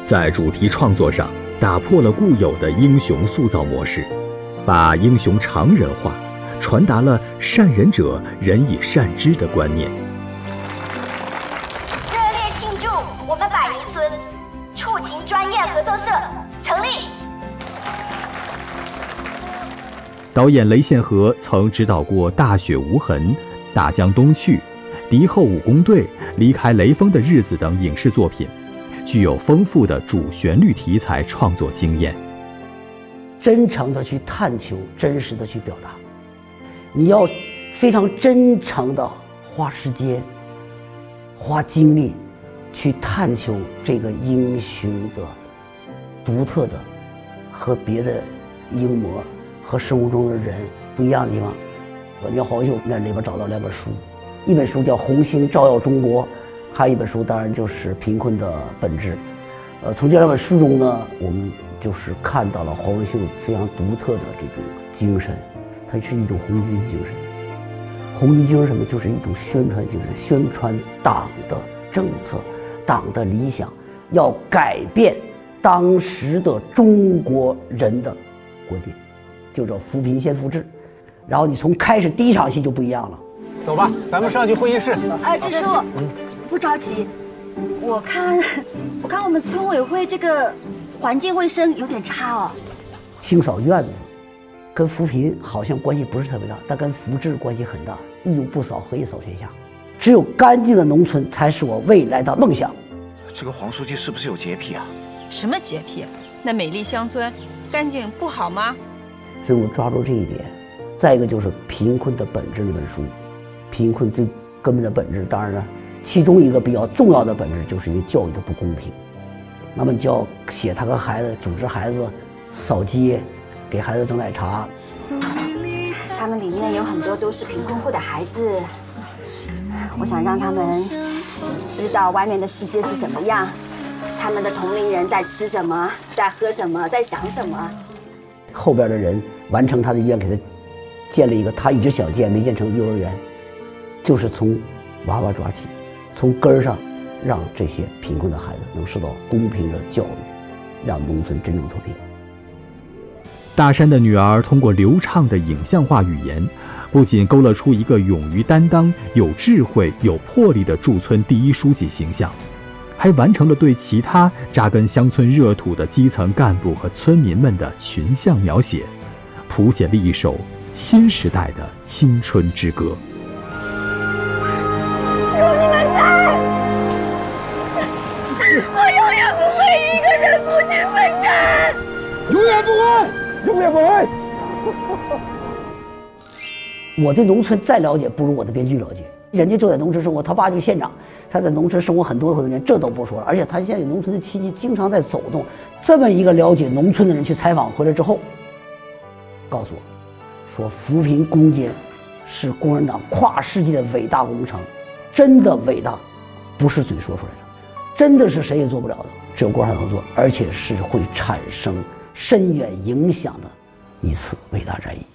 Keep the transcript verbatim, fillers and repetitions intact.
在主题创作上打破了固有的英雄塑造模式，把英雄常人化，传达了善人者人以善之的观念。 热烈庆祝我们百尼村触情专业合作社成立。 导演雷宪和曾指导过《大雪无痕》《大江东去》《敌后武工队》《离开雷锋的日子》等影视作品，具有丰富的主旋律题材创作经验。 真诚地去探求，真实地去表达，你要非常真诚地花时间花精力去探求这个英雄的独特的和别的英模和生活中的人不一样的地方。我叫黄秀在里边找到两本书，一本书叫《红星照耀中国》，还有一本书当然就是《贫困的本质》。呃，从这两本书中呢，我们就是看到了黄文秀非常独特的这种精神，它是一种红军精神。红军精神什么？就是一种宣传精神，宣传党的政策、党的理想，要改变当时的中国人的观点，就叫扶贫先扶志。然后你从开始第一场戏就不一样了。 走吧，咱们上去会议室。 呃，支书，嗯，不着急。我看，我看我们村委会这个环境卫生有点差哦。 清扫院子，跟扶贫好像关系不是特别大，但跟扶志关系很大。一无不扫，何以扫天下？只有干净的农村才是我未来的梦想。 这个黄书记是不是有洁癖啊？ 什么洁癖？那美丽乡村，干净不好吗？ 所以我抓住这一点。再一个就是《贫困的本质》那本书，贫困最根本的本质，当然了，其中一个比较重要的本质就是一个教育的不公平。那么就要写他和孩子组织孩子扫街，给孩子整奶茶。 他们里面有很多都是贫困户的孩子，我想让他们知道外面的世界是什么样，他们的同龄人在吃什么，在喝什么，在想什么。 后边的人完成他的愿，给他建了一个他一直想建没建成的幼儿园，就是从娃娃抓起，从根儿上让这些贫困的孩子能受到公平的教育，让农村真正脱贫。 大山的女儿通过流畅的影像化语言，不仅勾勒出一个勇于担当、有智慧、有魄力的驻村第一书记形象，还完成了对其他扎根乡村热土的基层干部和村民们的群像描写，谱写了一首新时代的青春之歌。 有你们在，我永远不会一个人孤军奋战， 永远不会，永远不会。 我对农村再了解，不如我的编剧了解。人家就在农村生活，他爸就是县长，他在农村生活很多很多年，这都不说了。而且他现在有农村的亲戚，经常在走动。这么一个了解农村的人去采访回来之后，告诉我，说扶贫攻坚是共产党跨世纪的伟大工程，真的伟大，不是嘴说出来的，真的是谁也做不了的，只有共产党能做，而且是会产生深远影响的一次伟大战役。